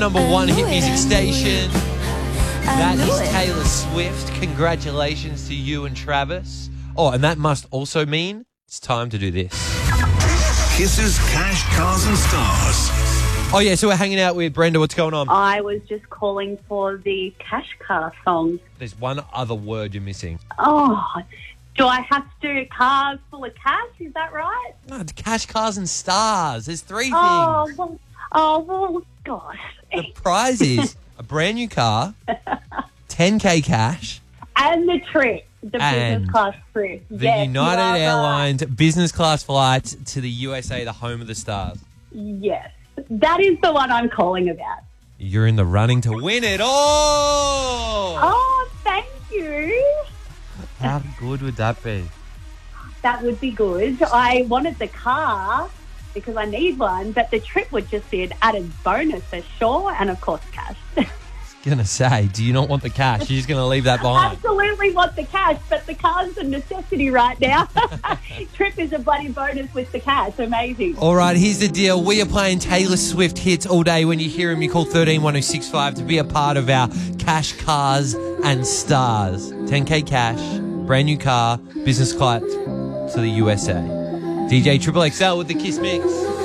Number one hit music station. That is Taylor Swift. Congratulations to you and Travis. Oh, and that must also mean it's time to do this. Kisses, Cash, Cars and Stars. Oh, yeah, so we're hanging out with Brenda. What's going on? I was just calling for the Cash Car song. There's one other word you're missing. Oh, do I have to do cars full of cash? Is that right? No, it's Cash, Cars and Stars. There's three things. Well, gosh. The prize is a brand new car, 10K cash, And the trip, the And business class trip. the Yes, United you are Airlines business class flight to the USA, the home of the stars. right. Yes, that is the one I'm calling about. You're in the running to win it. Oh! Oh, thank you. How good would that be? That would be good. I wanted the car because I need one, but the trip would just be an added bonus for sure, and of course cash. Gonna say, do you not want the cash? You're just gonna leave that behind. Absolutely want the cash, but the car's a necessity right now. Trip is a bloody bonus with the cash. Amazing. All right, here's the deal. We are playing Taylor Swift hits all day. When you hear him, you call 131065 to be a part of our Cash, Cars and Stars. 10K cash, brand new car, business class to the USA. DJ Triple XL with the Kiss Mix.